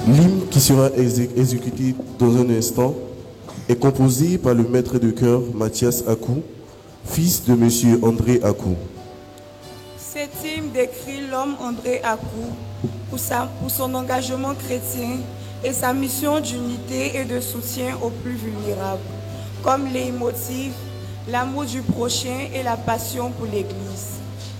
L'hymne qui sera exécuté dans un instant est composé par le maître de chœur Mathias Akou, fils de M. André Akou. Cet hymne décrit l'homme André Akou pour son engagement chrétien et sa mission d'unité et de soutien aux plus vulnérables, comme les motifs, l'amour du prochain et la passion pour l'Église.